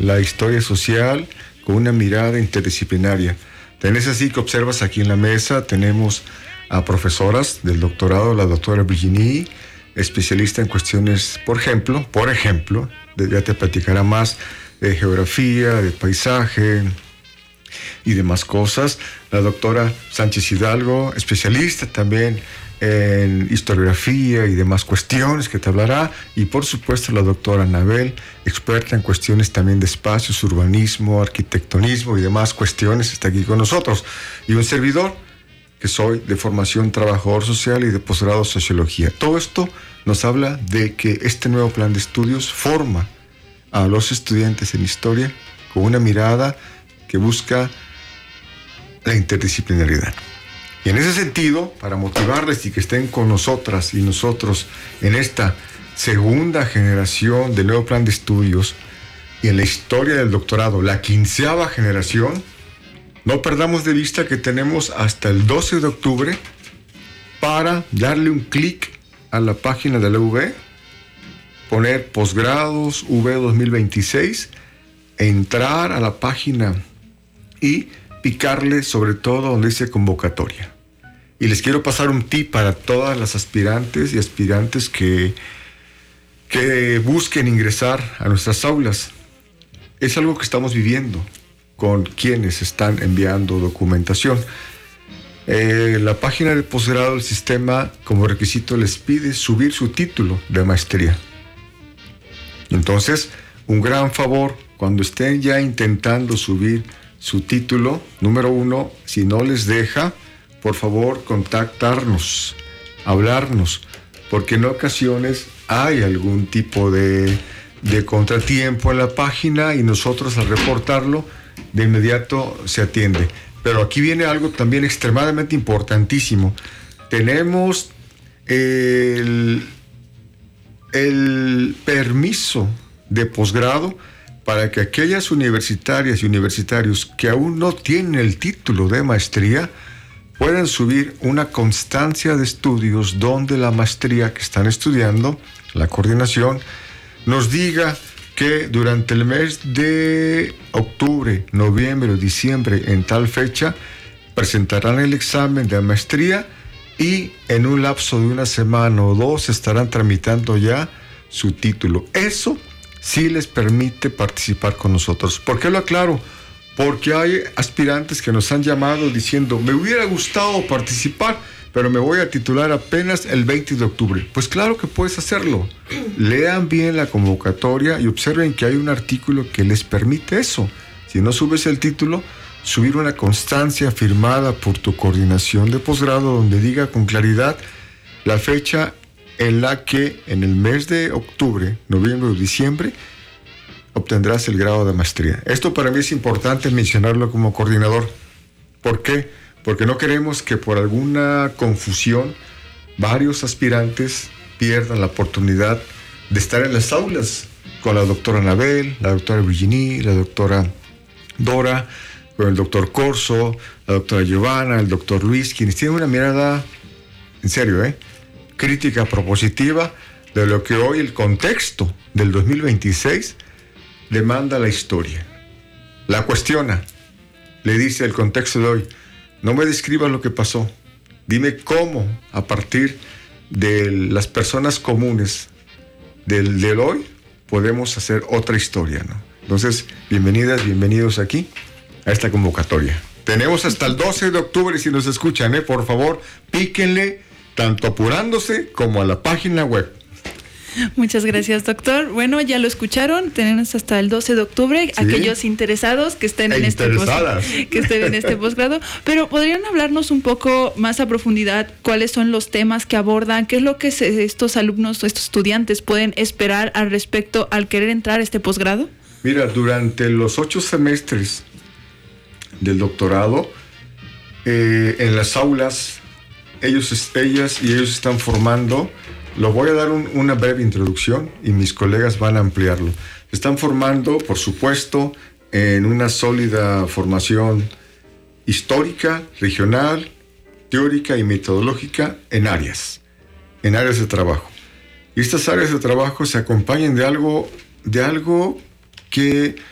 la historia social con una mirada interdisciplinaria. Tenés así que observas aquí en la mesa, tenemos a profesoras del doctorado, la doctora Virginie, especialista en cuestiones, por ejemplo, ya te platicará más de geografía, de paisaje y demás cosas. La doctora Sánchez Hidalgo, especialista también en historiografía y demás cuestiones que te hablará. Y por supuesto la doctora Anabel, experta en cuestiones también de espacios, urbanismo, arquitectonismo y demás cuestiones, está aquí con nosotros. Y un servidor, que soy de formación trabajador social y de posgrado sociología. Todo esto nos habla de que este nuevo plan de estudios forma a los estudiantes en historia con una mirada que busca la interdisciplinaridad. Y en ese sentido, para motivarles y que estén con nosotras y nosotros en esta segunda generación del nuevo plan de estudios y en la historia del doctorado, la 15ª generación, no perdamos de vista que tenemos hasta el 12 de octubre para darle un clic a la página de la UV, poner posgrados UV 2026, entrar a la página y picarle sobre todo donde dice convocatoria. Y les quiero pasar un tip para todas las aspirantes y aspirantes que busquen ingresar a nuestras aulas. Es algo que estamos viviendo con quienes están enviando documentación. La página de posgrado del sistema como requisito les pide subir su título de maestría. Entonces, un gran favor, cuando estén ya intentando subir su título, número 1, si no les deja, por favor contactarnos, hablarnos, porque en ocasiones hay algún tipo de contratiempo en la página y nosotros al reportarlo de inmediato se atiende. Pero aquí viene algo también extremadamente importantísimo. Tenemos el permiso de posgrado para que aquellas universitarias y universitarios que aún no tienen el título de maestría puedan subir una constancia de estudios donde la maestría que están estudiando, la coordinación, nos diga que durante el mes de octubre, noviembre o diciembre, en tal fecha, presentarán el examen de maestría y en un lapso de una semana o 2 estarán tramitando ya su título. Eso sí les permite participar con nosotros. ¿Por qué lo aclaro? Porque hay aspirantes que nos han llamado diciendo, me hubiera gustado participar, pero me voy a titular apenas el 20 de octubre. Pues claro que puedes hacerlo. Lean bien la convocatoria y observen que hay un artículo que les permite eso. Si no subes el título, subir una constancia firmada por tu coordinación de posgrado donde diga con claridad la fecha en la que en el mes de octubre, noviembre o diciembre obtendrás el grado de maestría. Esto para mí es importante mencionarlo como coordinador. ¿Por qué? Porque no queremos que por alguna confusión varios aspirantes pierdan la oportunidad de estar en las aulas con la doctora Anabel, la doctora Virginie, la doctora Dora, con el doctor Corso, la doctora Giovanna, el doctor Luis, quienes tienen una mirada, en serio, crítica propositiva de lo que hoy el contexto del 2026 demanda la historia. La cuestiona, le dice el contexto de hoy, no me describas lo que pasó, dime cómo a partir de las personas comunes del hoy podemos hacer otra historia, ¿no? Entonces, bienvenidas, bienvenidos aquí a esta convocatoria. Tenemos hasta el 12 de octubre, si nos escuchan, por favor, píquenle tanto apurándose como a la página web. Muchas gracias, doctor. Bueno, ya lo escucharon, tenemos hasta el 12 de octubre, sí, aquellos interesados que estén en este posgrado, pero ¿podrían hablarnos un poco más a profundidad cuáles son los temas que abordan? ¿Qué es lo que estos alumnos, estos estudiantes pueden esperar al respecto al querer entrar a este posgrado? Mira, durante los 8 semestres del doctorado, en las aulas, ellas y ellos están formando. Lo voy a dar una breve introducción y mis colegas van a ampliarlo. Están formando, por supuesto, en una sólida formación histórica, regional, teórica y metodológica en áreas de trabajo. Y estas áreas de trabajo se acompañan de algo que